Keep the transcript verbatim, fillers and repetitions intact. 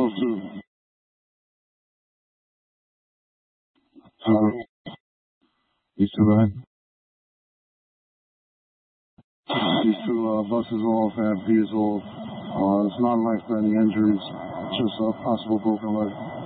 Will do. Tyler, you survived? These two uh, buses all have vehicles. Uh, it's not life-threatening injuries, just a possible broken leg.